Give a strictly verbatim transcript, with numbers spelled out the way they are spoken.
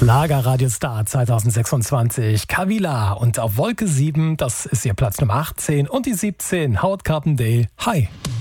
Schlagerradiostar zwanzig sechsundzwanzig, Kavila, und auf Wolke sieben, das ist ihr Platz Nummer achtzehn, und die siebzehn, Howard Carpendale, Hi.